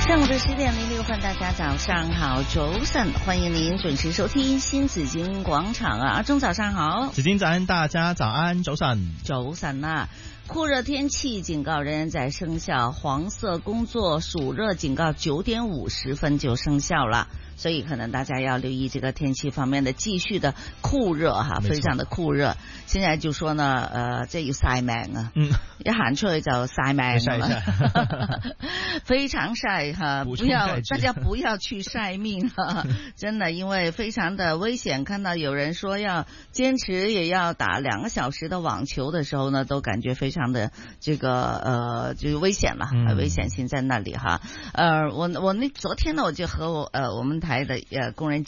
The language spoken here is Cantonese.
上午的10:06，大家早上好，早晨，欢迎您准时收听新紫荆广场啊，阿忠早上好， 紫荆早安，大家早安，早晨， 早晨啊。酷热天气警告仍然在生效，黄色工作暑热警告9点50分就生效了，所以可能大家要留意这个天氣方面的繼續的酷熱哈，非常的酷熱。現在就說呢，即係要曬命啊，一行出去就曬命了，非常曬哈，大家不要去曬命哈，真的，因為非常的危險。看到有人說要堅持也要打2個小時的網球的時候呢，都感覺非常的這個就危險了，危險性在那裡哈。我那昨天呢，我就和我們台的工人